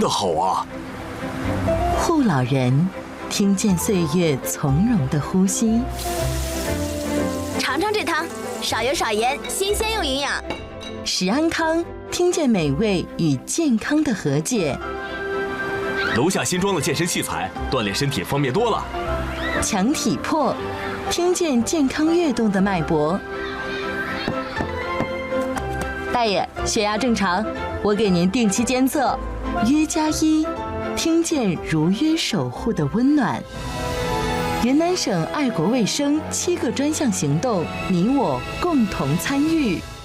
的好啊！ 护老人听见岁月从容的呼吸。 尝尝这汤，少油少盐，新鲜又营养。 石安康听见美味与健康的和解。 楼下新装的健身器材，锻炼身体方便多了。 强体魄听见健康跃动的脉搏。大爷，血压正常，我给您定期监测。约+1，听见如约守护的温暖。云南省爱国卫生7个专项行动，你我共同参与。